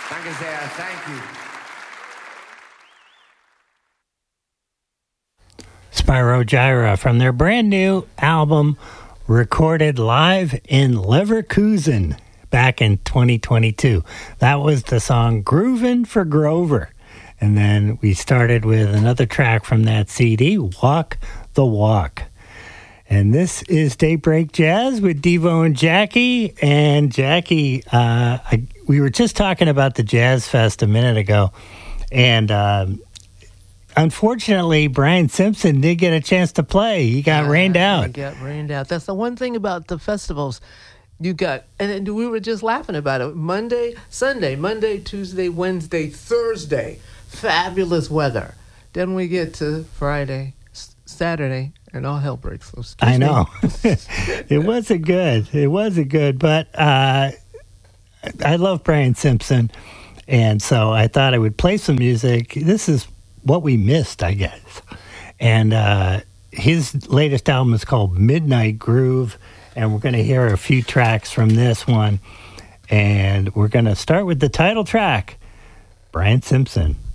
Danke sehr. Thank you. Spyro Gyra from their brand new album, recorded live in Leverkusen back in 2022. That was the song Groovin' for Grover. And then we started with another track from that CD, Walk the Walk. And this is Daybreak Jazz with Devo and Jackie. And Jackie, we were just talking about the Jazz Fest a minute ago. And unfortunately, Brian Simpson did get a chance to play. He got rained out. He got rained out. That's the one thing about the festivals. You got, and we were just laughing about it. Monday, Tuesday, Wednesday, Thursday. Fabulous weather. Then we get to Friday, Saturday, and all hell breaks loose. I know. It wasn't good. But I love Brian Simpson. And so I thought I would play some music. This is what we missed, I guess. And his latest album is called Midnight Groove. And we're going to hear a few tracks from this one. And we're going to start with the title track, Brian Simpson.